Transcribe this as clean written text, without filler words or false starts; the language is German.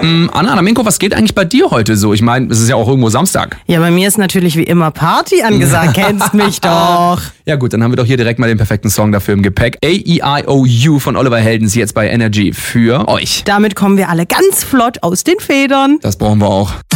Anna Minko, was geht eigentlich bei dir heute so? Ich meine, es ist ja auch irgendwo Samstag. Ja, bei mir ist natürlich wie immer Party angesagt. Kennst mich doch. Ja gut, dann haben wir doch hier direkt mal den perfekten Song dafür im Gepäck. A-E-I-O-U von Oliver Heldens jetzt bei Energy für euch. Damit kommen wir alle ganz flott aus den Federn. Das brauchen wir auch.